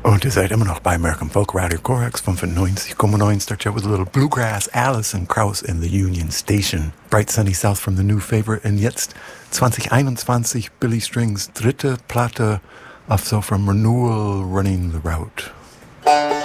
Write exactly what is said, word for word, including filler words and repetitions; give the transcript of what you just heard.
Und ihr seid immer noch bei American Folk Radio Corax fünfundneunzig Komma neun. Start out with a little bluegrass, Alison Krauss in the Union Station. Bright Sunny South from the New Favorite. Und jetzt zwanzig einundzwanzig Billy Strings dritte Platte auf so from Renewal Running the Route.